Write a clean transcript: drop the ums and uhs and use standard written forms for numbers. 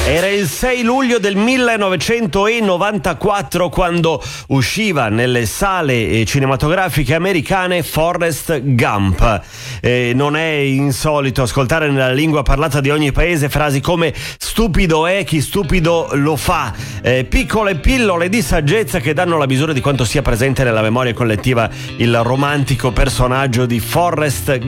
Era il 6 luglio del 1994 quando usciva nelle sale cinematografiche americane Forrest Gump. Non è insolito ascoltare nella lingua parlata di ogni paese frasi come stupido è chi stupido lo fa, piccole pillole di saggezza che danno la misura di quanto sia presente nella memoria collettiva il romantico personaggio di Forrest